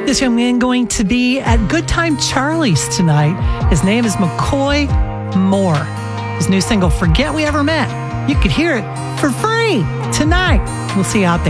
This young man going to be at Good Time Charlie's tonight. His name is McCoy Moore. His new single, Forget We Ever Met. You could hear it for free tonight. We'll see you out there.